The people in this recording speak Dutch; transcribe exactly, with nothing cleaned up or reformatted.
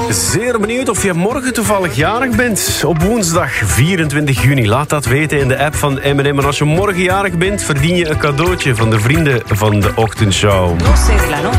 Zeer benieuwd of je morgen toevallig jarig bent. Op woensdag vierentwintig juni. Laat dat weten in de app van M en M. En als je morgen jarig bent, verdien je een cadeautje van de vrienden van de ochtendshow.